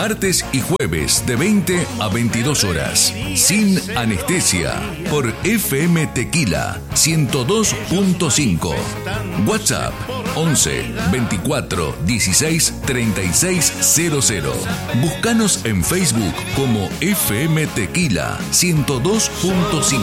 martes y jueves de 20 a 22 horas. Sin anestesia por FM Tequila 102.5. WhatsApp 11 24 16 36 00. Búscanos en Facebook como FM Tequila 102.5.